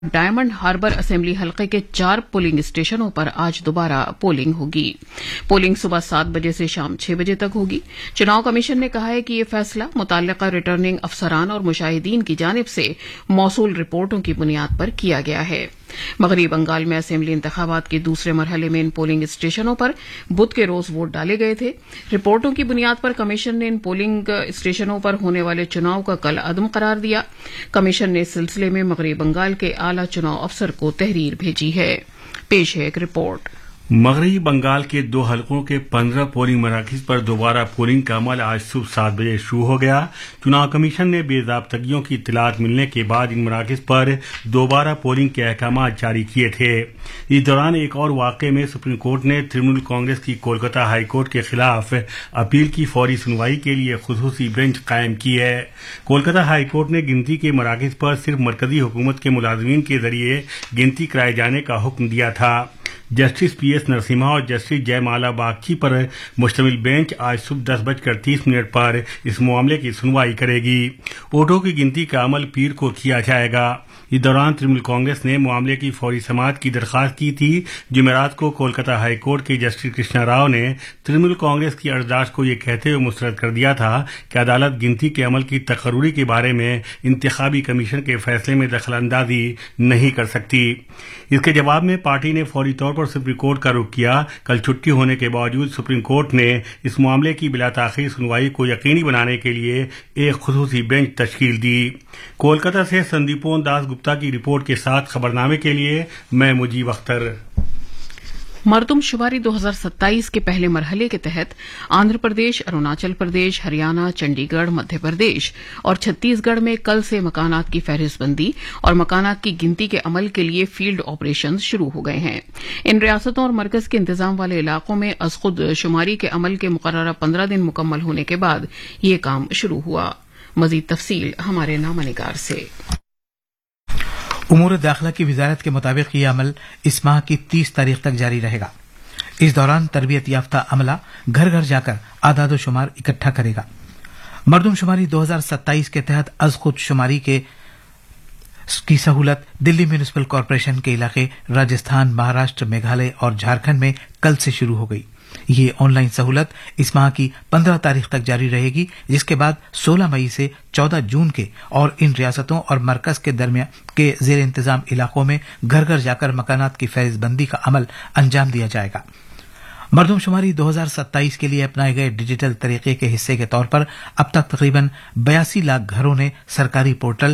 Diamond harbour assembly हलके के 4 polling स्टेशनों पर आज दोबारा पोलिंग होगी। पोलिंग सुबह 7 बजे से शाम 6 बजे तक होगी। चुनाव कमीशन ने कहा है कि यह फैसला मुतल्लिका रिटर्निंग अफसरान और मुशाहिदीन की जानिब से मौसूल रिपोर्टों की बुनियाद पर किया गया है। मगरबी बंगाल में असेंबली इंतखाबात के दूसरे मरहले में इन पोलिंग स्टेशनों पर बुध के रोज वोट डाले गए थे। रिपोर्टों की बुनियाद पर कमीशन ने इन पोलिंग स्टेशनों पर होने वाले चुनाव का कल अदम करार दिया। कमीशन ने इस सिलसिले में मगरबी बंगाल के आला चुनाव अफसर को तहरीर भेजी है। पेश है एक रिपोर्ट। मगरबी बंगाल के 2 हलकों के 15 पोलिंग मराकज पर दोबारा पोलिंग का अमल आज सुबह 7 बजे शुरू हो गया। चुनाव कमीशन ने बेज़ाब्तगियों की इत्तलात मिलने के बाद इन मराकज पर दोबारा पोलिंग के अहकाम जारी किए थे। इस दौरान एक और वाक़े में सुप्रीम कोर्ट ने तृणमूल कांग्रेस की कोलकाता हाई कोर्ट के खिलाफ अपील की फौरी सुनवाई के लिए खुसूसी बेंच कायम की है। कोलकाता हाई कोर्ट ने गिनती के मराकज पर सिर्फ मरकजी हुकूमत के मुलाजमीन के जरिए गिनती कराए जाने का हुक्म दिया था। जस्टिस PS नरसिम्हा और जस्टिस जयमाला बागची पर मुश्तमिल बेंच आज सुबह 10:30 पर इस मामले की सुनवाई करेगी। वोटों की गिनती का अमल पीर को किया जाएगा। इस दौरान तृणमूल कांग्रेस ने मामले की फौरी समाअत की दरख्वास्त की थी। जुमेरात को कोलकाता हाई कोर्ट के जस्टिस कृष्णा राव ने तृणमूल कांग्रेस की अर्जदाश्त को ये कहते हुए मुस्तरद कर दिया था कि अदालत गिनती के अमल की तकर्रुरी के बारे में इंतखाबी कमीशन के फैसले में दखलंदाजी नहीं कर सकती। इसके जवाब में पार्टी ने फौरी तौर पर सुप्रीम कोर्ट का रुख किया। कल छुट्टी होने के बावजूद सुप्रीम कोर्ट ने इस मामले की बिला ताखीर सुनवाई को यकीनी बनाने के लिए एक खुसूसी बेंच तश्कील दी। कोलकाता से संदीपोन दास गुप्ता की रिपोर्ट के साथ खबरनामे के लिए मैं मुजीब अख्तर। मरदमशुमारी 2027 के पहले मरहले के तहत आंध्र प्रदेश, अरुणाचल प्रदेश, हरियाणा, चंडीगढ़, मध्य प्रदेश और छत्तीसगढ़ में कल से मकानात की फहरिस्तबंदी और मकानात की गिनती के अमल के लिए फील्ड ऑपरेशन शुरू हो गए हैं। इन रियासतों और मरकज के इंतजाम वाले इलाकों में अज खुद शुमारी के अमल के मुकर्ररा 15 दिन मुकम्मल होने के बाद ये काम शुरू हुआ। मजीद तफसील हमारे नामानिगार से। उमूर दाखिला की वजारत के मुताबिक ये अमल इस माह की 30 तारीख तक जारी रहेगा। इस दौरान तरबियत याफ्ता अमला घर घर जाकर आदाद शुमार इकट्ठा करेगा। मरदमशुमारी 2027 के तहत अज खुद शुमारी की सहूलत दिल्ली म्यूनिसिपल कॉरपोरेशन के इलाके राजस्थान, महाराष्ट्र, मेघालय और झारखंड में कल से शुरू हो गई। ये ऑनलाइन सहूलत इस माह की 15 तारीख तक जारी रहेगी, जिसके बाद 16 मई से 14 जून के और इन रियासतों और मरकज के दरमियान के जेर इंतजाम इलाकों में घर घर जाकर मकानात की फहरिस्तबंदी का अमल अंजाम दिया जाएगा। मरदमशुमारी 2027 के लिए अपनाए गए डिजिटल तरीके के हिस्से के तौर पर अब तक तकरीबन 82 लाख घरों ने सरकारी पोर्टल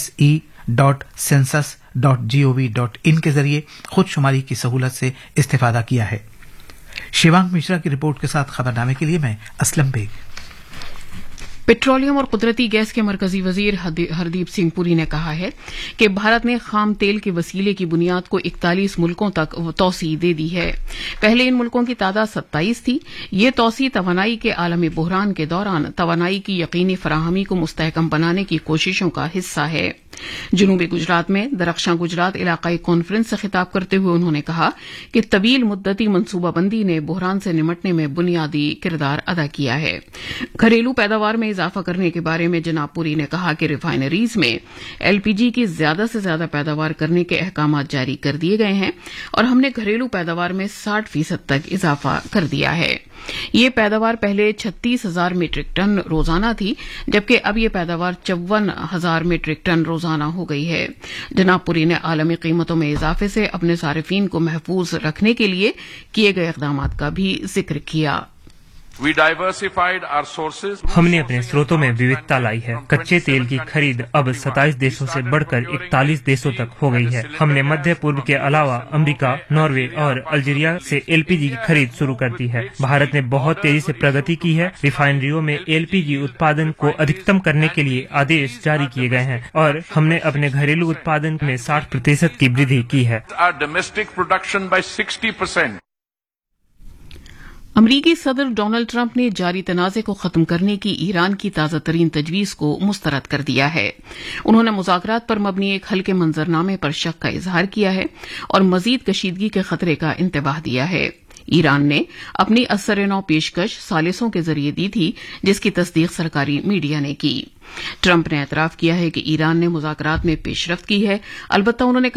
se.census.gov.in के जरिए खुद शुमारी की सहूलत से इस्तेफादा किया है। शिवांग मिश्रा की रिपोर्ट के साथ खबरनामे के लिए मैं असलम बेग। पेट्रोलियम और कुदरती गैस के मरकजी वजीर हरदीप सिंह पुरी ने कहा है कि भारत ने खाम तेल के वसीले की बुनियाद को 41 मुल्कों तक तोसी दे दी है। पहले इन मुल्कों की तादाद 27 थी। ये तोसी तवानाई के आलमी बहरान के दौरान तवानाई की यकीनी फराहमी को मुस्तहकम बनाने की कोशिशों का हिस्सा है। जनूबी गुजरात में दरख्शां गुजरात इलाकाई कॉन्फ्रेंस से खिताब करते हुए उन्होंने कहा कि तवील मुद्दती मनसूबाबंदी ने बहरान से निमटने में बुनियादी किरदार अदा किया है। घरेलू पैदावार में इजाफा करने के बारे में जनाब पुरी ने कहा कि रिफाइनरीज में LPG की ज्यादा से ज्यादा पैदावार करने के अहकाम जारी कर दिए गए हैं और हमने घरेलू पैदावार में 60% तक इजाफा कर दिया है। ये पैदावार पहले 36,000 मीट्रिक टन रोजाना थी, जबकि अब ये पैदावार 54,000 मीट्रिक टन रोजाना हो गई है। जनाब पुरी ने आलमी कीमतों में इजाफे से अपने सारिफीन को महफूज रखने के लिए किए गए इक़दामात का भी जिक्र किया। हमने अपने स्रोतों में विविधता लाई है। कच्चे तेल की खरीद अब 27 देशों से बढ़कर 41 देशों तक हो गई है। हमने मध्य पूर्व के अलावा अमेरिका, नॉर्वे और अल्जीरिया से LPG की खरीद शुरू कर दी है। भारत ने बहुत तेजी से प्रगति की है। रिफाइनरियों में LPG उत्पादन को अधिकतम करने के लिए आदेश जारी किए गए हैं और हमने अपने घरेलू उत्पादन में 60% की वृद्धि की है। अमरीकी सदर डोनाल्ड ट्रंप ने जारी तनाज़े को खत्म करने की ईरान की ताज़ा तरीन तजवीज़ को मुस्तरद कर दिया है। उन्होंने मुज़ाकरात पर मबनी एक हल्के मंजरनामे पर शक का इजहार किया है और मजीद कशीदगी के खतरे का इंतबाह दिया है। ایران نے اپنی اثر-نو پیشکش ثالثوں کے ذریعے دی تھی جس کی تصدیق سرکاری میڈیا نے کی۔ ٹرمپ نے اعتراف کیا ہے کہ ایران نے مذاکرات میں پیش رفت کی ہے، البتہ انہوں نے